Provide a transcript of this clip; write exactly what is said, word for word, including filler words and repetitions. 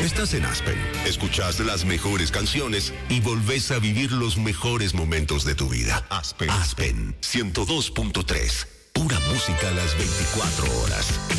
Estás en Aspen, escuchás las mejores canciones y volvés a vivir los mejores momentos de tu vida. Aspen, Aspen ciento dos punto tres, pura música a las veinticuatro horas.